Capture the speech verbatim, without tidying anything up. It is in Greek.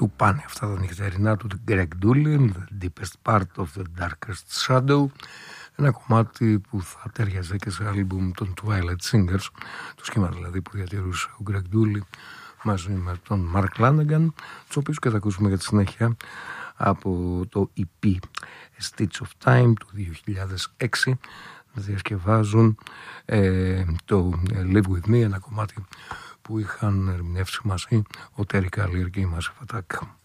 του πάνε αυτά τα νυχτερινά του Greg Dulli, The Deepest Part of the Darkest Shadow, ένα κομμάτι που θα ταιριαζε και σε άλμπουμ των Twilight Singers, το σχήμα δηλαδή που διατηρούσε ο Greg Dulli μαζί με τον Mark Lanegan, τους οποίους και θα ακούσουμε για τη συνέχεια από το ι πι A Stitch of Time του δύο χιλιάδες έξι, διασκευάζουν ε, το Live With Me, ένα κομμάτι που είχαν ερμηνεύσει μαζί ο Terry Callier και η Massive Attack.